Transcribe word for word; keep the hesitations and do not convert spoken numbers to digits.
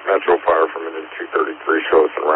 Metro Fire from Minute two thirty-three, show us the